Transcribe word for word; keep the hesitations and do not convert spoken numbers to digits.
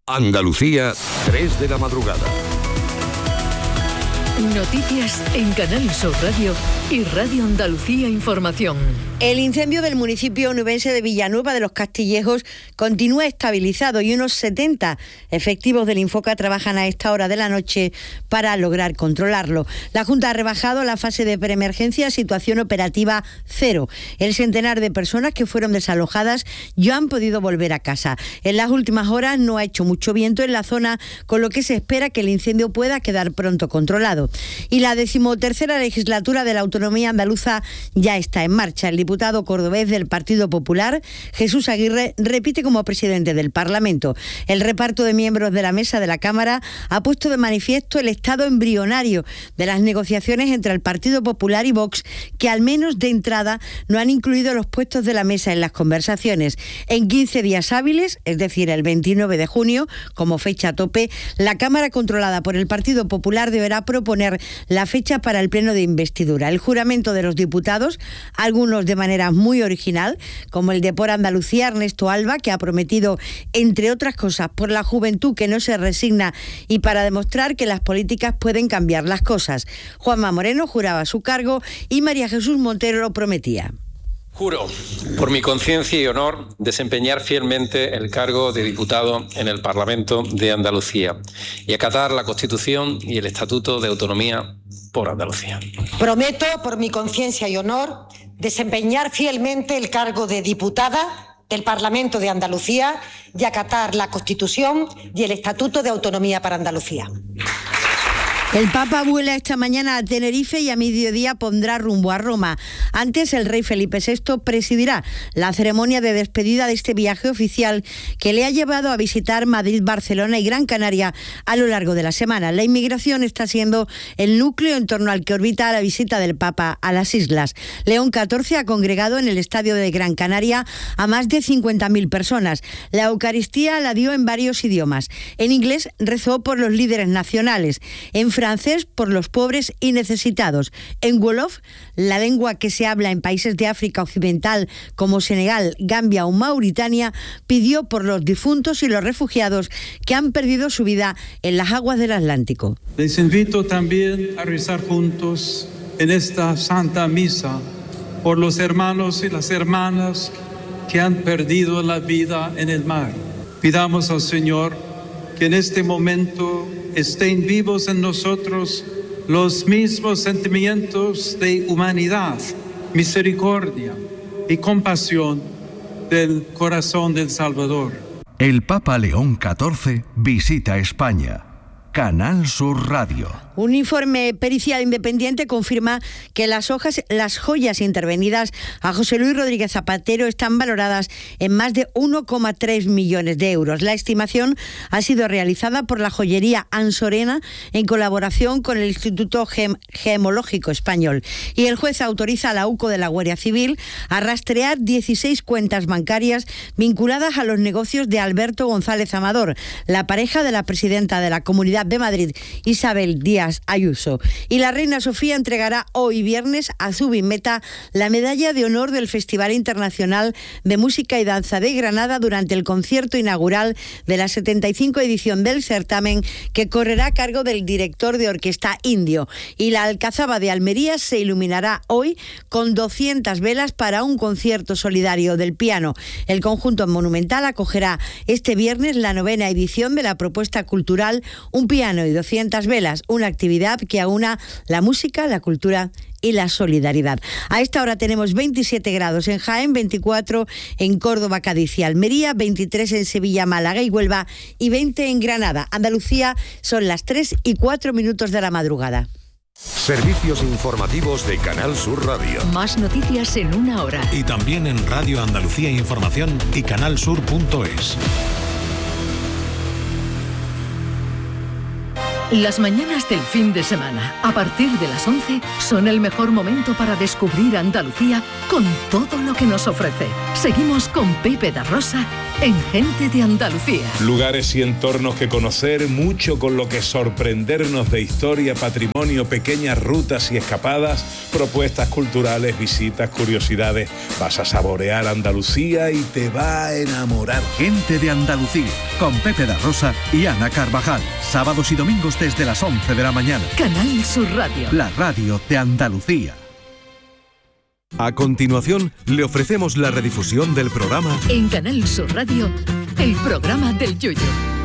Andalucía, tres de la madrugada. Noticias en Canal Sur Radio y Radio Andalucía Información. El incendio del municipio onubense de Villanueva de los Castillejos continúa estabilizado y unos setenta efectivos del Infoca trabajan a esta hora de la noche para lograr controlarlo. La Junta ha rebajado la fase de preemergencia a situación operativa cero. El centenar de personas que fueron desalojadas ya han podido volver a casa. En las últimas horas no ha hecho mucho viento en la zona, con lo que se espera que el incendio pueda quedar pronto controlado. Y la decimotercera legislatura de la autonomía andaluza ya está en marcha. El diputado cordobés del Partido Popular, Jesús Aguirre, repite como presidente del Parlamento. El reparto de miembros de la mesa de la Cámara ha puesto de manifiesto el estado embrionario de las negociaciones entre el Partido Popular y Vox, que al menos de entrada no han incluido los puestos de la mesa en las conversaciones. En quince días hábiles, es decir, el veintinueve de junio, como fecha tope, la Cámara controlada por el Partido Popular deberá proponer la fecha para el pleno de investidura. El juramento de los diputados, algunos de manera muy original, como el de Por Andalucía, Ernesto Alba, que ha prometido, entre otras cosas, por la juventud que no se resigna y para demostrar que las políticas pueden cambiar las cosas. Juanma Moreno juraba su cargo y María Jesús Montero lo prometía. Juro, por mi conciencia y honor, desempeñar fielmente el cargo de diputado en el Parlamento de Andalucía y acatar la Constitución y el Estatuto de Autonomía por Andalucía. Prometo, por mi conciencia y honor, desempeñar fielmente el cargo de diputada del Parlamento de Andalucía y acatar la Constitución y el Estatuto de Autonomía para Andalucía. El Papa vuela esta mañana a Tenerife y a mediodía pondrá rumbo a Roma. Antes, el rey Felipe sexto presidirá la ceremonia de despedida de este viaje oficial que le ha llevado a visitar Madrid, Barcelona y Gran Canaria a lo largo de la semana. La inmigración está siendo el núcleo en torno al que orbita la visita del Papa a las islas. León catorce ha congregado en el estadio de Gran Canaria a más de cincuenta mil personas. La Eucaristía la dio en varios idiomas. En inglés rezó por los líderes nacionales. En francés por los pobres y necesitados. En wolof, la lengua que se habla en países de África Occidental como Senegal, Gambia o Mauritania, pidió por los difuntos y los refugiados que han perdido su vida en las aguas del Atlántico. Les invito también a rezar juntos en esta Santa Misa por los hermanos y las hermanas que han perdido la vida en el mar. Pidamos al Señor que en este momento estén vivos en nosotros los mismos sentimientos de humanidad, misericordia y compasión del corazón del Salvador. El Papa León catorce visita España. Canal Sur Radio. Un informe pericial independiente confirma que las hojas, las joyas intervenidas a José Luis Rodríguez Zapatero están valoradas en más de uno coma tres millones de euros. La estimación ha sido realizada por la joyería Ansorena en colaboración con el Instituto Gem- Gemológico Español. Y el juez autoriza a la UCO de la Guardia Civil a rastrear dieciséis cuentas bancarias vinculadas a los negocios de Alberto González Amador, la pareja de la presidenta de la Comunidad de Madrid, Isabel Díaz Ayuso. Y la reina Sofía entregará hoy viernes a Zubimeta la medalla de honor del Festival Internacional de Música y Danza de Granada durante el concierto inaugural de la setenta y cinco edición del certamen, que correrá a cargo del director de orquesta indio. Y la Alcazaba de Almería se iluminará hoy con doscientas velas para un concierto solidario del piano. El conjunto monumental acogerá este viernes la novena edición de la propuesta cultural Un piano y doscientas velas, una actividad que aúna la música, la cultura y la solidaridad. A esta hora tenemos veintisiete grados en Jaén, veinticuatro en Córdoba, Cádiz y Almería, veintitrés en Sevilla, Málaga y Huelva y veinte en Granada. Andalucía, son las tres y cuatro minutos de la madrugada. Servicios informativos de Canal Sur Radio. Más noticias en una hora. Y también en Radio Andalucía Información y canalsur punto es. Las mañanas del fin de semana, a partir de las once, son el mejor momento para descubrir Andalucía con todo lo que nos ofrece. Seguimos con Pepe da Rosa en Gente de Andalucía. Lugares y entornos que conocer, mucho con lo que sorprendernos de historia, patrimonio, pequeñas rutas y escapadas, propuestas culturales, visitas, curiosidades. Vas a saborear Andalucía y te va a enamorar. Gente de Andalucía, con Pepe da Rosa y Ana Carvajal. Sábados y domingos desde las once de la mañana. Canal Sur Radio. La radio de Andalucía. A continuación, le ofrecemos la redifusión del programa En Canal Sur Radio, el programa del Yoyo.